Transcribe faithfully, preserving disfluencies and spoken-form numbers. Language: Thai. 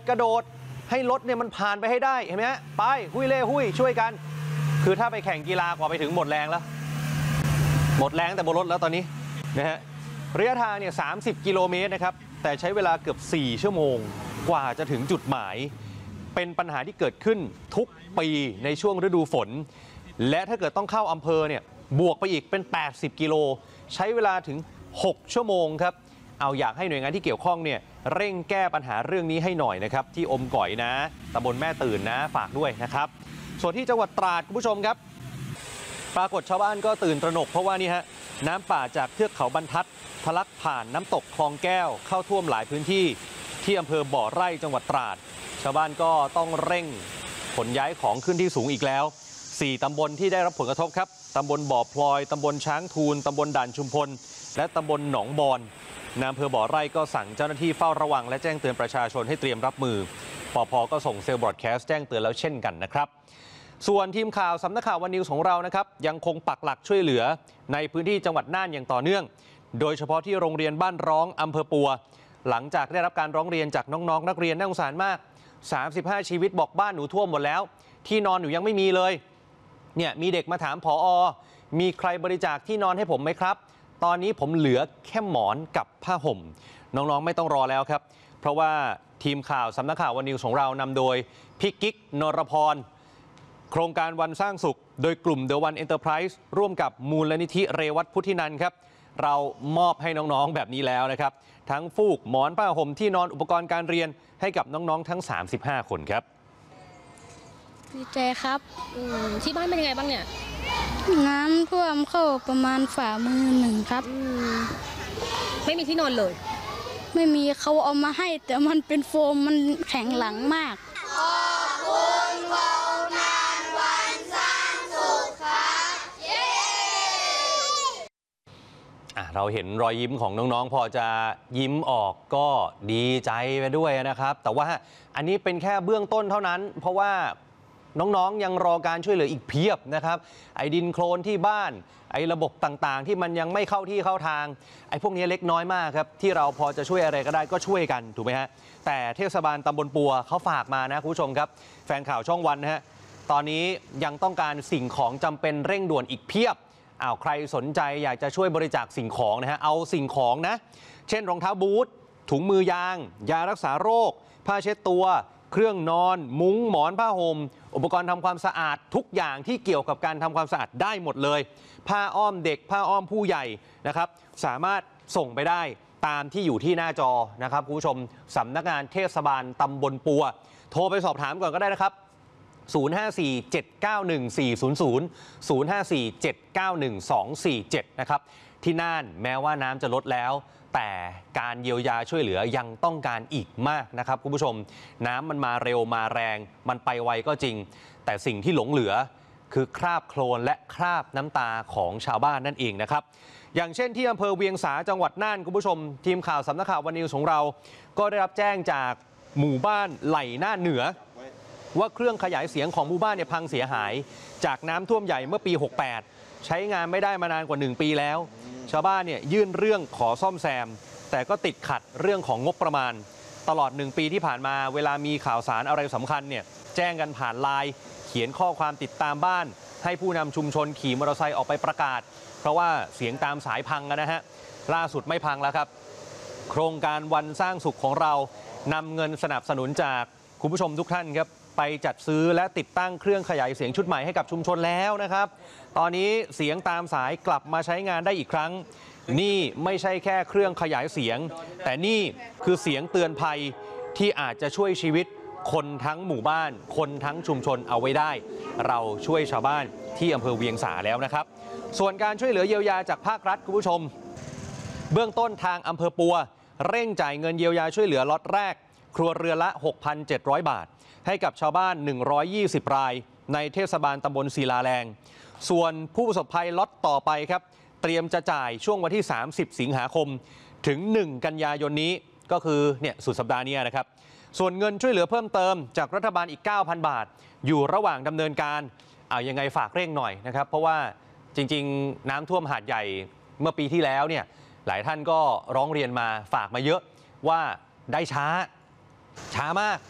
กระโดดให้รถเนี่ยมันผ่านไปให้ได้เห็นไหมฮะไปหุ้ยเล่หุ้ยช่วยกันคือถ้าไปแข่งกีฬากว่าไปถึงหมดแรงแล้วหมดแรงแต่บนรถแล้วตอนนี้นะฮะระยะทางเนี่ยสามสิบกิโลเมตรนะครับแต่ใช้เวลาเกือบสี่ชั่วโมงกว่าจะถึงจุดหมายเป็นปัญหาที่เกิดขึ้นทุกปีในช่วงฤดูฝนและถ้าเกิดต้องเข้าอำเภอเนี่ยบวกไปอีกเป็นแปดสิบกิโลใช้เวลาถึงหกชั่วโมงครับเอาอยากให้หน่วยงานที่เกี่ยวข้องเนี่ยเร่งแก้ปัญหาเรื่องนี้ให้หน่อยนะครับที่อมก๋อยนะตำบลแม่ตื่นนะฝากด้วยนะครับส่วนที่จังหวัดตราดคุณผู้ชมครับปรากฏชาวบ้านก็ตื่นตระหนกเพราะว่านี่ฮะน้ำป่าจากเทือกเขาบรรทัดทะลักผ่านน้ำตกคลองแก้วเข้าท่วมหลายพื้นที่ที่อำเภอบ่อไร่จังหวัดตราดชาวบ้านก็ต้องเร่งขนย้ายของขึ้นที่สูงอีกแล้วสี่ตำบลที่ได้รับผลกระทบครับตำบลบ่อพลอยตำบลช้างทูลตำบลด่านชุมพลและตำบลหนองบอนนายอำเภอบ่อไร่ก็สั่งเจ้าหน้าที่เฝ้าระวังและแจ้งเตือนประชาชนให้เตรียมรับมือปภ.ก็ส่งเซลล์บรอดแคสต์แจ้งเตือนแล้วเช่นกันนะครับส่วนทีมข่าวสำนักข่าววันนิวส์ของเรานะครับยังคงปักหลักช่วยเหลือในพื้นที่จังหวัดน่านอย่างต่อเนื่องโดยเฉพาะที่โรงเรียนบ้านร้องอำเภอปัวหลังจากได้รับการร้องเรียนจากน้องๆ นักเรียนน่าสงสารมากสามสิบห้าชีวิตบอกบ้านหนูท่วมหมดแล้วที่นอนหนูยังไม่มีเลยเนี่ยมีเด็กมาถามผอ.มีใครบริจาคที่นอนให้ผมไหมครับตอนนี้ผมเหลือแค่หมอนกับผ้าห่มน้องๆไม่ต้องรอแล้วครับเพราะว่าทีมข่าวสำนักข่าววันนิวส์ของเรานำโดยพี่กิ๊กนรพรโครงการวันสร้างสุขโดยกลุ่ม The One Enterprise ร่วมกับมูลนิธิเรวัตพุทธินันท์ครับเรามอบให้น้องๆแบบนี้แล้วนะครับทั้งฟูกหมอนผ้าห่มที่นอนอุปกรณ์การเรียนให้กับน้องๆทั้งสามสิบห้าคนครับดีใจครับที่บ้านเป็นยังไงบ้างเนี่ยน้ำท่วมเข้าประมาณฝ่ามือหนึ่งครับไม่มีที่นอนเลยไม่มีเขาเอามาให้แต่มันเป็นโฟมมันแข็งหลังมากขอบคุณวงนานวันสร้างสุขครับเย้เราเห็นรอยยิ้มของน้องๆพอจะยิ้มออกก็ดีใจไปด้วยนะครับแต่ว่าอันนี้เป็นแค่เบื้องต้นเท่านั้นเพราะว่าน้องๆยังรอการช่วยเหลืออีกเพียบนะครับไอ้ดินโคลนที่บ้านไอ้ระบบต่างๆที่มันยังไม่เข้าที่เข้าทางไอ้พวกนี้เล็กน้อยมากครับที่เราพอจะช่วยอะไรก็ได้ก็ช่วยกันถูกไหมฮะแต่เทศบาลตำบลปัวเขาฝากมานะคุณผู้ชมครับแฟนข่าวช่องวันนะฮะตอนนี้ยังต้องการสิ่งของจำเป็นเร่งด่วนอีกเพียบอ้าวใครสนใจอยากจะช่วยบริจาคสิ่งของนะฮะเอาสิ่งของนะเช่นรองเท้าบูทถุงมือยางยารักษาโรคผ้าเช็ดตัวเครื่องนอนมุ้งหมอนผ้าห่มอุปกรณ์ทำความสะอาดทุกอย่างที่เกี่ยวกับการทำความสะอาดได้หมดเลยผ้าอ้อมเด็กผ้าอ้อมผู้ใหญ่นะครับสามารถส่งไปได้ตามที่อยู่ที่หน้าจอนะครับคุณผู้ชมสำนักงานเทศบาลตำบลปัวโทรไปสอบถามก่อนก็ได้นะครับศูนย์ ห้า สี่ เจ็ด เก้า หนึ่ง สี่ ศูนย์ ศูนย์ ศูนย์ ห้า สี่ เจ็ด เก้า หนึ่ง สอง สี่ เจ็ดนะครับที่น่านแม้ว่าน้ำจะลดแล้วแต่การเยียวยาช่วยเหลือยังต้องการอีกมากนะครับคุณผู้ชมน้ำมันมาเร็วมาแรงมันไปไวก็จริงแต่สิ่งที่หลงเหลือคือคราบโคลนและคราบน้ำตาของชาวบ้านนั่นเองนะครับอย่างเช่นที่อำเภอเวียงสาจังหวัดน่านคุณผู้ชมทีมข่าวสำนักข่าววันนิวส์ของเราก็ได้รับแจ้งจากหมู่บ้านไหล่น่านเหนือว่าเครื่องขยายเสียงของหมู่บ้านเนี่ยพังเสียหายจากน้ำท่วมใหญ่เมื่อปีหกแปดใช้งานไม่ได้มานานกว่าหนึ่งปีแล้วชาวบ้านเนี่ยยื่นเรื่องขอซ่อมแซมแต่ก็ติดขัดเรื่องของงบประมาณตลอดหนึ่งปีที่ผ่านมาเวลามีข่าวสารอะไรสำคัญเนี่ยแจ้งกันผ่านไลน์เขียนข้อความติดตามบ้านให้ผู้นำชุมชนขี่มอเตอร์ไซค์ออกไปประกาศเพราะว่าเสียงตามสายพังนะฮะล่าสุดไม่พังแล้วครับโครงการวันสร้างสุขของเรานำเงินสนับสนุนจากคุณผู้ชมทุกท่านครับไปจัดซื้อและติดตั้งเครื่องขยายเสียงชุดใหม่ให้กับชุมชนแล้วนะครับตอนนี้เสียงตามสายกลับมาใช้งานได้อีกครั้งนี่ไม่ใช่แค่เครื่องขยายเสียงแต่นี่คือเสียงเตือนภัยที่อาจจะช่วยชีวิตคนทั้งหมู่บ้านคนทั้งชุมชนเอาไว้ได้เราช่วยชาวบ้านที่อำเภอเวียงสาแล้วนะครับส่วนการช่วยเหลือเยียวยาจากภาครัฐคุณผู้ชมเบื้องต้นทางอำเภอปัวเร่งจ่ายเงินเยียวยาช่วยเหลือล็อตแรกครัวเรือนละ หกพันเจ็ดร้อย บาทให้กับชาวบ้านหนึ่งร้อยยี่สิบรายในเทศบาลตำบลศิลาแรงส่วนผู้ประสบภัยล็อตต่อไปครับเตรียมจะจ่ายช่วงวันที่สามสิบสิงหาคมถึงหนึ่งกันยายนนี้ก็คือเนี่ยสุดสัปดาห์นี้นะครับส่วนเงินช่วยเหลือเพิ่มเติมจากรัฐบาลอีก เก้าพัน บาทอยู่ระหว่างดำเนินการเอายังไงฝากเร่งหน่อยนะครับเพราะว่าจริงๆน้ำท่วมหาดใหญ่เมื่อปีที่แล้วเนี่ยหลายท่านก็ร้องเรียนมาฝากมาเยอะว่าได้ช้าช้ามาก